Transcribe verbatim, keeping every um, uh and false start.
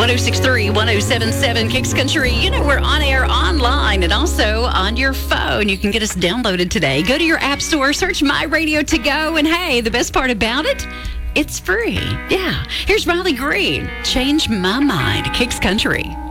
oh six three, one oh seven seven Kicks Country. You know, we're on air online and also on your phone. You can get us downloaded today. Go to your app store, search My Radio to go, and hey, the best part about it, it's free. Yeah. Here's Riley Green. Change My Mind. Kicks Country.